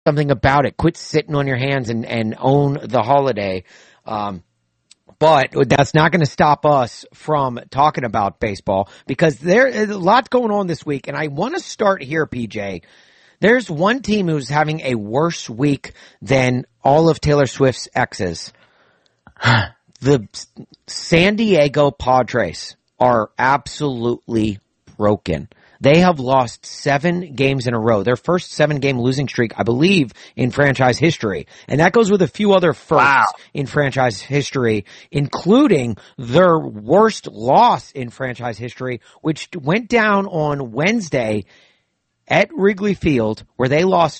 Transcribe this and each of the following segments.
something about it. Quit sitting on your hands and own the holiday. But that's not going to stop us from talking about baseball because there is a lot going on this week. And I want to start here, PJ. There's one team who's having a worse week than all of Taylor Swift's exes. The San Diego Padres are absolutely broken. They have lost 7 games in a row. Their first 7-game losing streak, I believe, in franchise history. And that goes with a few other firsts in franchise history, including their worst loss in franchise history, which went down on Wednesday at Wrigley Field, where they lost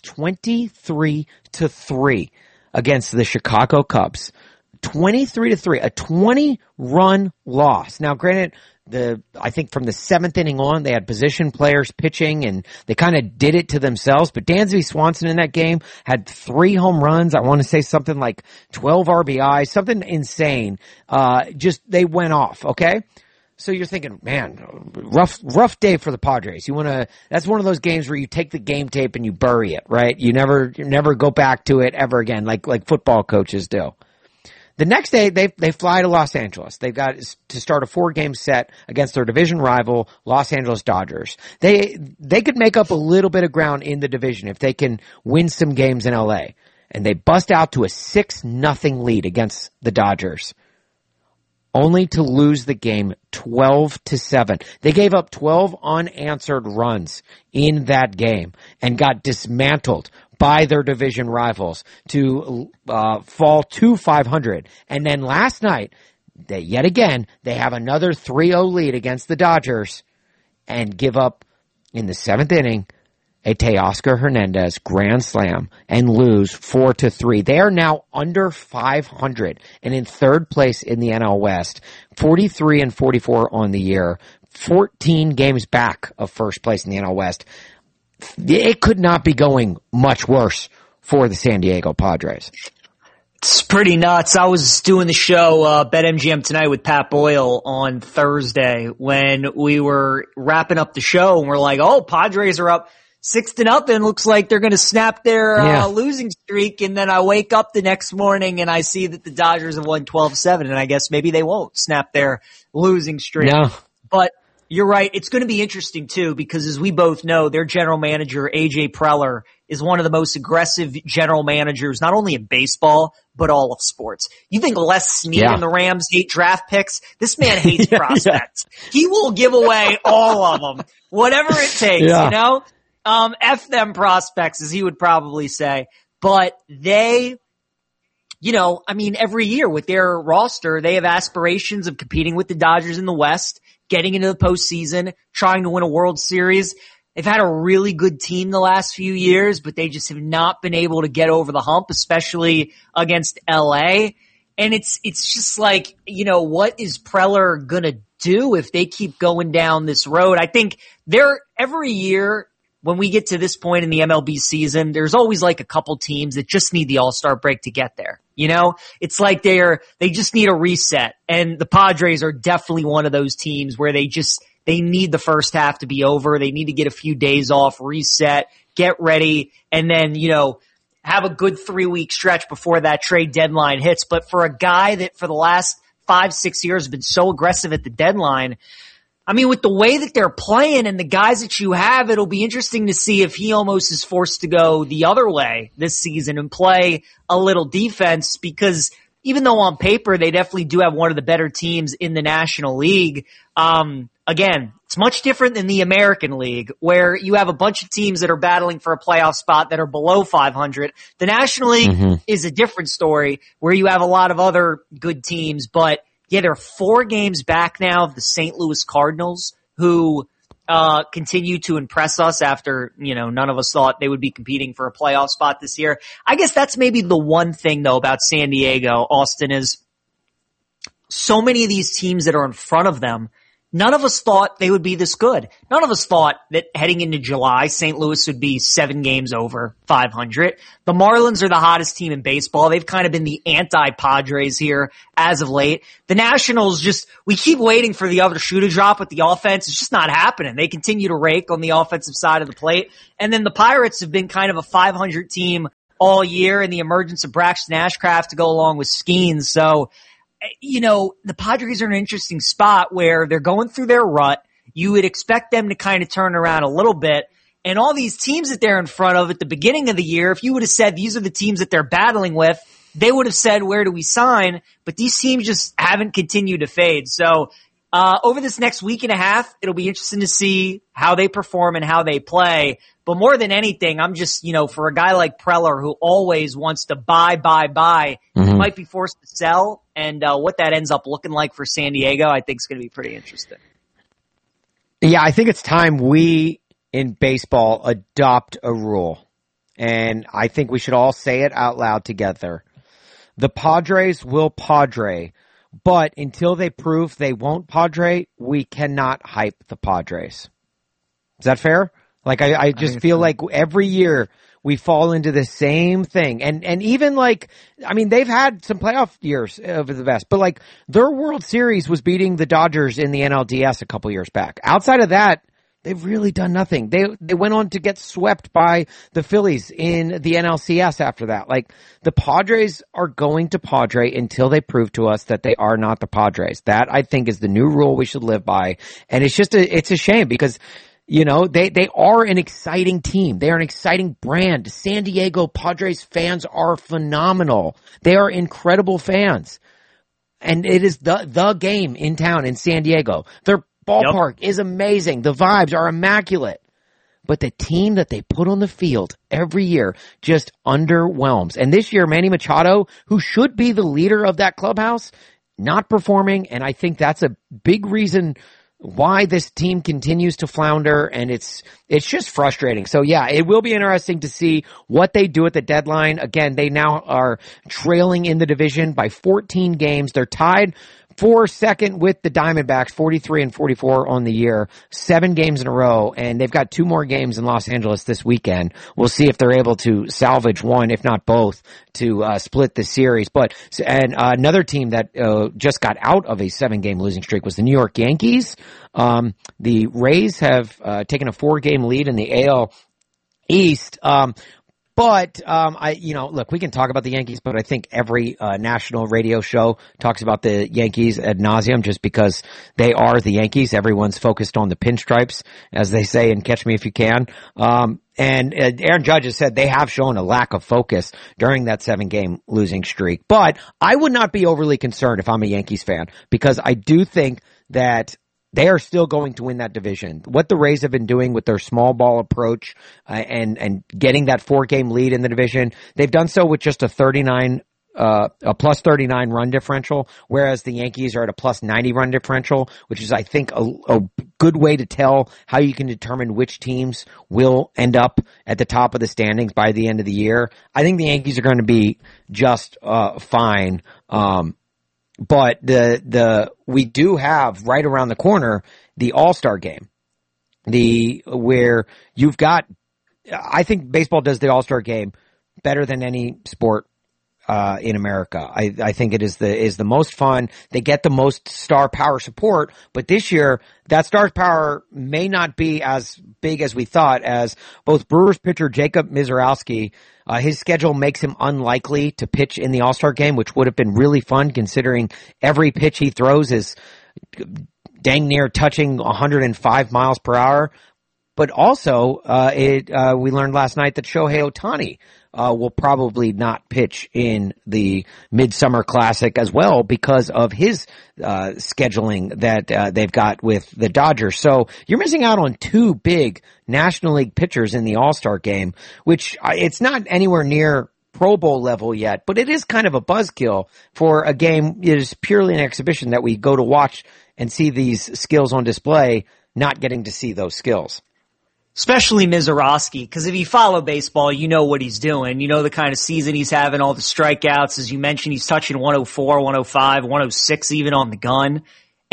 23-3 against the Chicago Cubs. 23-3, a 20-run loss. Now, granted, I think from the 7th inning on, they had position players pitching, and they kind of did it to themselves. But Dansby Swanson in that game had 3 home runs. I want to say something like 12 RBIs, something insane. Just they went off. Okay. So you're thinking, man, rough day for the Padres. That's one of those games where you take the game tape and you bury it, right? You never go back to it ever again, like football coaches do. The next day, they fly to Los Angeles. They've got to start a 4-game set against their division rival, Los Angeles Dodgers. They could make up a little bit of ground in the division if they can win some games in LA. And they bust out to a 6-0 lead against the Dodgers, only to lose the game 12-7. They gave up 12 unanswered runs in that game and got dismantled by their division rivals to fall to 500. And then last night, they have another 3-0 lead against the Dodgers and give up in the 7th inning a Teoscar Hernandez grand slam and lose 4-3. They are now under 500 and in 3rd place in the NL West, 43-44 on the year, 14 games back of 1st place in the NL West. It could not be going much worse for the San Diego Padres. It's pretty nuts. I was doing the show, BetMGM Tonight with Pat Boyle on Thursday when we were wrapping up the show and we're like, oh, Padres are up 6-0. Looks like they're going to snap their losing streak. And then I wake up the next morning and I see that the Dodgers have won 12-7 and I guess maybe they won't snap their losing streak. No. But you're right. It's going to be interesting too because as we both know, their general manager, AJ Preller, is one of the most aggressive general managers, not only in baseball, but all of sports. You think Les Snead and the Rams hate draft picks? This man hates prospects. He will give away all of them, whatever it takes, you know? F them prospects, as he would probably say. But they, every year with their roster, they have aspirations of competing with the Dodgers in the West, getting into the postseason, trying to win a World Series. They've had a really good team the last few years, but they just have not been able to get over the hump, especially against LA. And it's just like, what is Preller gonna do if they keep going down this road? I think every year when we get to this point in the MLB season, there's always like a couple teams that just need the All-Star break to get there. It's like they just need a reset. And the Padres are definitely one of those teams where they need the first half to be over. They need to get a few days off, reset, get ready, and then, have a good 3-week stretch before that trade deadline hits. But for a guy that for the last 5-6 years has been so aggressive at the deadline, with the way that they're playing and the guys that you have, it'll be interesting to see if he almost is forced to go the other way this season and play a little defense because even though on paper they definitely do have one of the better teams in the National League, again, it's much different than the American League where you have a bunch of teams that are battling for a playoff spot that are below 500. The National League is a different story where you have a lot of other good teams, but they're 4 games back now of the St. Louis Cardinals, who continue to impress us after, none of us thought they would be competing for a playoff spot this year. I guess that's maybe the one thing, though, about San Diego, Austin, is so many of these teams that are in front of them None of us thought they would be this good. None of us thought that heading into July, St. Louis would be 7 games over 500. The Marlins are the hottest team in baseball. They've kind of been the anti-Padres here as of late. The Nationals we keep waiting for the other shoe to drop with the offense. It's just not happening. They continue to rake on the offensive side of the plate. And then the Pirates have been kind of a 500 team all year, and the emergence of Braxton Ashcraft to go along with Skeens. So, the Padres are in an interesting spot where they're going through their rut. You would expect them to kind of turn around a little bit. And all these teams that they're in front of at the beginning of the year, if you would have said these are the teams that they're battling with, they would have said, where do we sign? But these teams just haven't continued to fade. So, over this next week and a half, it'll be interesting to see how they perform and how they play. But more than anything, I'm just, for a guy like Preller who always wants to buy, he might be forced to sell. And what that ends up looking like for San Diego, I think is going to be pretty interesting. Yeah, I think it's time we in baseball adopt a rule. And I think we should all say it out loud together. The Padres will Padre. But until they prove they won't Padre, we cannot hype the Padres. Is that fair? Like, I just feel like every year we fall into the same thing. And even they've had some playoff years over the best, but their World Series was beating the Dodgers in the NLDS a couple years back. Outside of that, they've really done nothing. They went on to get swept by the Phillies in the NLCS after that. The Padres are going to Padre until they prove to us that they are not the Padres. That, I think, is the new rule we should live by. And it's just it's a shame because, they are an exciting team. They are an exciting brand. San Diego Padres fans are phenomenal. They are incredible fans. And it is the game in town in San Diego. Their ballpark is amazing. The vibes are immaculate. But the team that they put on the field every year just underwhelms. And this year, Manny Machado, who should be the leader of that clubhouse, not performing. And I think that's a big reason why this team continues to flounder, and it's just frustrating. So yeah, it will be interesting to see what they do at the deadline. Again, they now are trailing in the division by 14 games. They're tied for second with the Diamondbacks, 43-44 on the year, 7 games in a row, and they've got 2 more games in Los Angeles this weekend. We'll see if they're able to salvage one, if not both, to split the series. And another team that just got out of a 7-game losing streak was the New York Yankees. The Rays have taken a 4-game lead in the AL East. But, look, we can talk about the Yankees, but I think every national radio show talks about the Yankees ad nauseum just because they are the Yankees. Everyone's focused on the pinstripes, as they say in Catch Me If You Can. And Aaron Judge has said they have shown a lack of focus during that 7-game losing streak. But I would not be overly concerned if I'm a Yankees fan, because I do think that they are still going to win that division. What the Rays have been doing with their small ball approach and getting that 4-game lead in the division, they've done so with just a plus 39 run differential, whereas the Yankees are at a plus 90 run differential, which is, I think, a good way to tell how you can determine which teams will end up at the top of the standings by the end of the year. I think the Yankees are going to be just fine. But we do have right around the corner the All-Star game, where you've got, I think baseball does the All-Star game better than any sport in America. I think it is the most fun. They get the most star power support, but this year that star power may not be as big as we thought, as both Brewers pitcher Jacob Misiorowski, his schedule makes him unlikely to pitch in the All-Star game, which would have been really fun considering every pitch he throws is dang near touching 105 miles per hour. But also, we learned last night that Shohei Ohtani will probably not pitch in the Midsummer Classic as well because of his scheduling that they've got with the Dodgers. So you're missing out on 2 big National League pitchers in the All-Star game, which it's not anywhere near Pro Bowl level yet, but it is kind of a buzzkill for a game. It is purely an exhibition that we go to watch and see these skills on display, not getting to see those skills. Especially Misiorowski, because if you follow baseball, you know what he's doing. You know the kind of season he's having, all the strikeouts. As you mentioned, he's touching 104, 105, 106 even on the gun.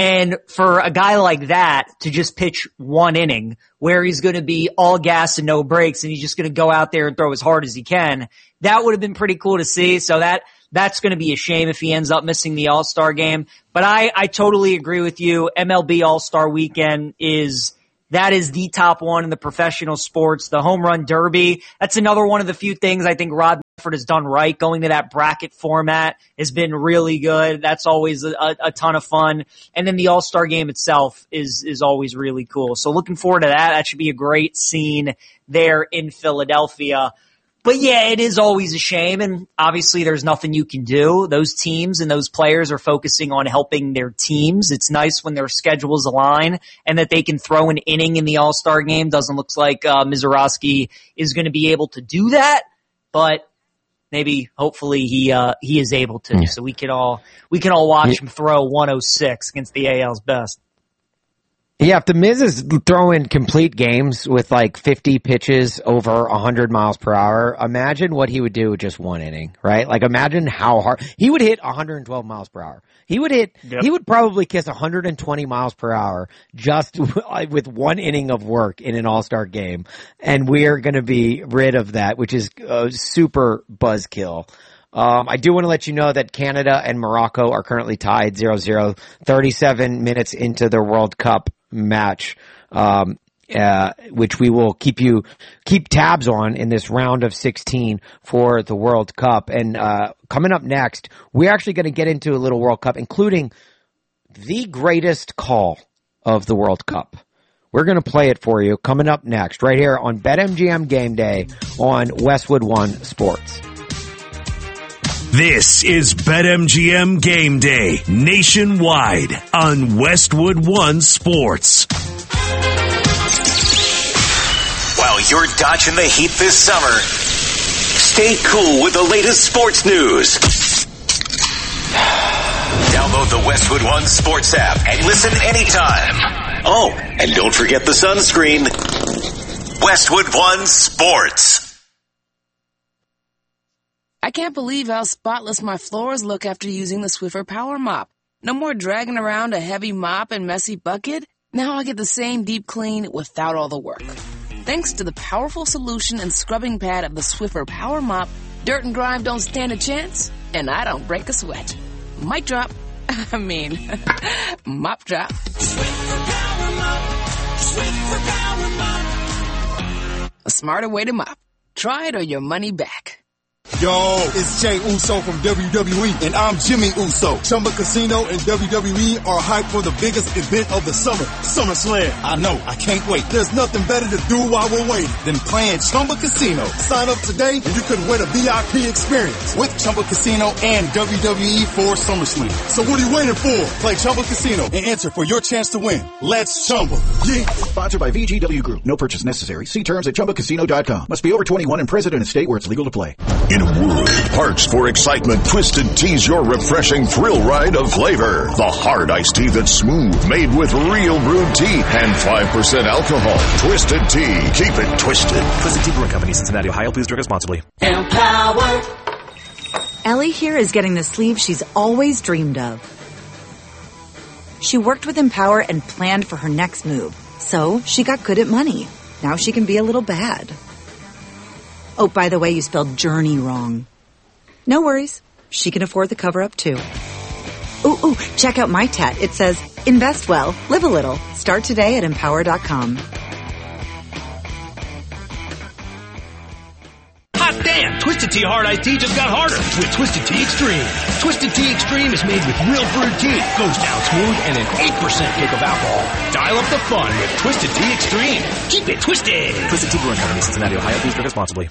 And for a guy like that to just pitch one inning where he's going to be all gas and no brakes and he's just going to go out there and throw as hard as he can, that would have been pretty cool to see. So that's going to be a shame if he ends up missing the All-Star game. But I totally agree with you. MLB All-Star Weekend that is the top one in the professional sports. The Home Run Derby, that's another one of the few things I think Rob Manfred has done right. Going to that bracket format has been really good. That's always a ton of fun. And then the All-Star game itself is always really cool. So looking forward to that. That should be a great scene there in Philadelphia. But yeah, it is always a shame, and obviously there's nothing you can do. Those teams and those players are focusing on helping their teams. It's nice when their schedules align and that they can throw an inning in the All-Star game. Doesn't look like Mizorowski is going to be able to do that, but maybe, hopefully, he is able to. Yeah. So we can all watch him throw 106 against the AL's best. Yeah, if the Miz is throwing complete games with like 50 pitches over 100 miles per hour, imagine what he would do with just one inning, right? Like imagine how hard he would hit 112 miles per hour. He would probably kiss 120 miles per hour just with one inning of work in an All-Star game. And we're going to be rid of that, which is a super buzzkill. I do want to let you know that Canada and Morocco are currently tied 0-0, 37 minutes into the World Cup match, which we will keep tabs on in this round of 16 for the World Cup. And, coming up next, we're actually going to get into a little World Cup, including the greatest call of the World Cup. We're going to play it for you coming up next, right here on BetMGM Game Day on Westwood One Sports. This is BetMGM Game Day nationwide on Westwood One Sports. While you're dodging the heat this summer, stay cool with the latest sports news. Download the Westwood One Sports app and listen anytime. Oh, and don't forget the sunscreen. Westwood One Sports. I can't believe how spotless my floors look after using the Swiffer Power Mop. No more dragging around a heavy mop and messy bucket. Now I get the same deep clean without all the work. Thanks to the powerful solution and scrubbing pad of the Swiffer Power Mop, dirt and grime don't stand a chance, and I don't break a sweat. Mic drop. Mop drop. Swiffer Power Mop. Swiffer Power Mop. A smarter way to mop. Try it or your money back. Yo, it's Jey Uso from WWE, and I'm Jimmy Uso. Chumba Casino and WWE are hyped for the biggest event of the summer, SummerSlam. I know, I can't wait. There's nothing better to do while we're waiting than playing Chumba Casino. Sign up today and you could win a VIP experience with Chumba Casino and WWE for SummerSlam. So what are you waiting for? Play Chumba Casino and enter for your chance to win. Let's Chumba. Yeah. Sponsored by VGW Group. No purchase necessary. See terms at ChumbaCasino.com. Must be over 21 and present in a state where it's legal to play. In a world parched for excitement, Twisted Tea's your refreshing thrill ride of flavor. The hard iced tea that's smooth, made with real brewed tea and 5% alcohol. Twisted Tea. Keep it twisted. Twisted Tea Brewing Company, Cincinnati, Ohio. Please drink responsibly. Empower. Ellie here is getting the sleeve she's always dreamed of. She worked with Empower and planned for her next move. So she got good at money. Now she can be a little bad. Oh, by the way, you spelled journey wrong. No worries. She can afford the cover-up, too. Ooh, check out my tat. It says, invest well, live a little. Start today at Empower.com. Hot damn! Twisted Tea Hard Iced Tea just got harder with Twisted Tea Extreme. Twisted Tea Extreme is made with real brewed tea, goes down smooth, and an 8% kick of alcohol. Dial up the fun with Twisted Tea Extreme. Keep it twisted! Twisted Tea Brewing Company, Cincinnati, Ohio. Please drink responsibly.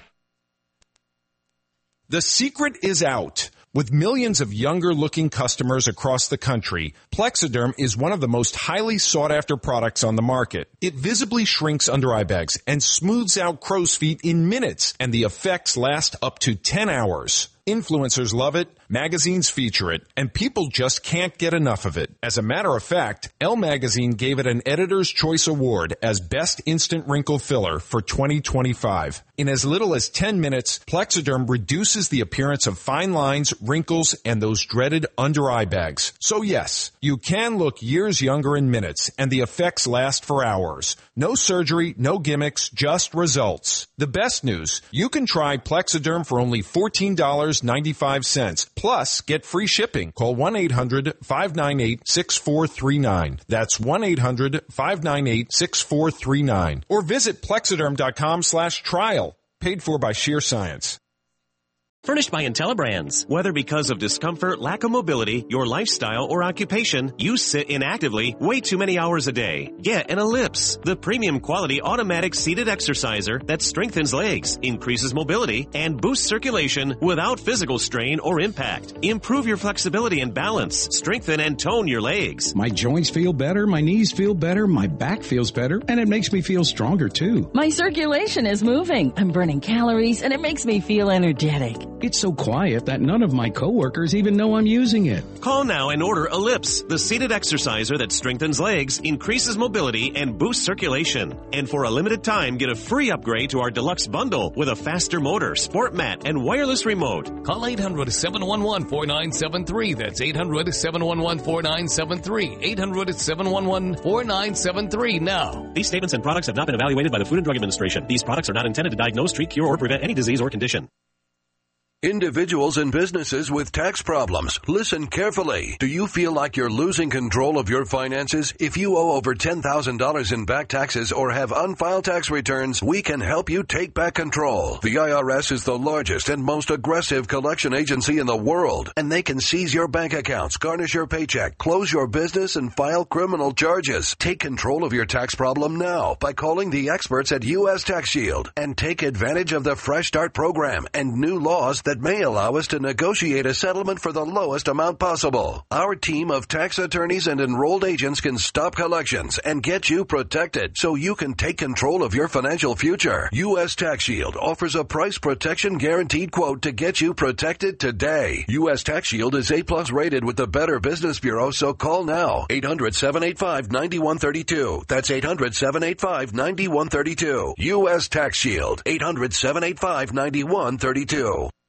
The secret is out. With millions of younger-looking customers across the country, Plexiderm is one of the most highly sought-after products on the market. It visibly shrinks under eye bags and smooths out crow's feet in minutes, and the effects last up to 10 hours. Influencers love it, magazines feature it, and people just can't get enough of it. As a matter of fact, Elle Magazine gave it an Editor's Choice Award as Best Instant Wrinkle Filler for 2025. In as little as 10 minutes, Plexiderm reduces the appearance of fine lines, wrinkles, and those dreaded under-eye bags. So yes, you can look years younger in minutes, and the effects last for hours. No surgery, no gimmicks, just results. The best news, you can try Plexiderm for only $14.95, plus get free shipping. Call 1-800-598-6439. That's 1-800-598-6439. Or visit Plexiderm.com/trial. Paid for by Sheer Science. Furnished by IntelliBrands. Whether because of discomfort, lack of mobility, your lifestyle, or occupation, you sit inactively way too many hours a day. Get an Ellipse, the premium quality automatic seated exerciser that strengthens legs, increases mobility, and boosts circulation without physical strain or impact. Improve your flexibility and balance. Strengthen and tone your legs. My joints feel better, my knees feel better, my back feels better, and it makes me feel stronger too. My circulation is moving. I'm burning calories, and it makes me feel energetic. It's so quiet that none of my coworkers even know I'm using it. Call now and order Ellipse, the seated exerciser that strengthens legs, increases mobility, and boosts circulation. And for a limited time, get a free upgrade to our deluxe bundle with a faster motor, sport mat, and wireless remote. Call 800-711-4973. That's 800-711-4973. 800-711-4973 now. These statements and products have not been evaluated by the Food and Drug Administration. These products are not intended to diagnose, treat, cure, or prevent any disease or condition. Individuals and businesses with tax problems, listen carefully. Do you feel like you're losing control of your finances? If you owe over $10,000 in back taxes or have unfiled tax returns, we can help you take back control. The IRS is the largest and most aggressive collection agency in the world, and they can seize your bank accounts, garnish your paycheck, close your business, and file criminal charges. Take control of your tax problem now by calling the experts at U.S. Tax Shield and take advantage of the Fresh Start program and new laws that may allow us to negotiate a settlement for the lowest amount possible. Our team of tax attorneys and enrolled agents can stop collections and get you protected so you can take control of your financial future. U.S. Tax Shield offers a price protection guaranteed quote to get you protected today. U.S. Tax Shield is A+ rated with the Better Business Bureau, so call now. 800-785-9132. That's 800-785-9132. U.S. Tax Shield. 800-785-9132.